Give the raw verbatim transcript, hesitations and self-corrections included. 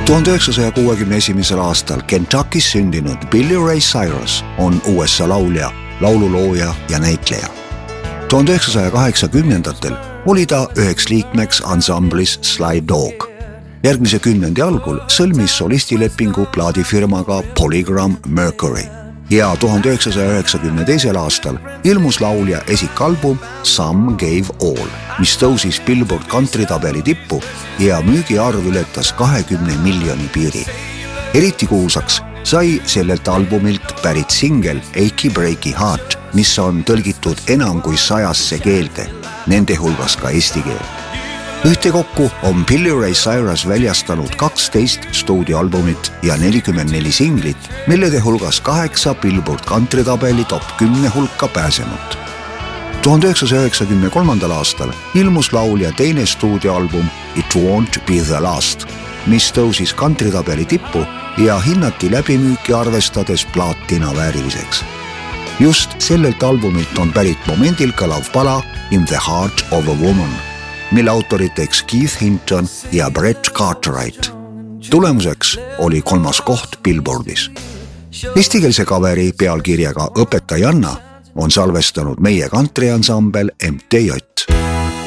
tuhande üheksasaja kuuekümne esimesel aastal Kentuckis sündinud Billy Ray Cyrus on U S A laulja, laululooja ja näitleja. tuhande üheksasaja kaheksakümnendatel oli ta üheks liikmeks ansamblis Sly Dog. Järgmise kümnendi algul sõlmis solistilepingu plaadifirmaga Polygram Mercury ja tuhande üheksasaja üheksakümne teisel aastal ilmus laulja esikalbum Some Gave All, mis tõusis Billboard country tabeli tippu ja müügiarv ületas kahekümne miljoni piiri. Eriti kuulsaks sai sellelt albumilt pärit singel Achy Breaky Heart, mis on tõlgitud enam kui sajasse keelde, nende hulgas ka eesti keel. Ühtekokku on Billy Ray Cyrus väljastanud kaksteist stuudioalbumit ja nelikümmend neli singlit, millede hulgas kaheksa Billboard country tabeli top kümne hulka pääsenud. tuhande üheksasaja üheksakümne kolmandal aastal ilmus laulja teine stuudioalbum It Won't Be The Last, mis tõusis country tabeli tippu ja hinnati läbimüüki arvestades plaatina vääriliseks. Just sellelt albumilt on pärit momendil kõlav pala In the Heart of a Woman, mille autoriteks Keith Hinton ja Brett Cartwright. Tulemuseks oli kolmas koht Billboardis. Eestikeelse kaveri pealkirjaga Õpetajanna on salvestanud meie kantriansambel M T J.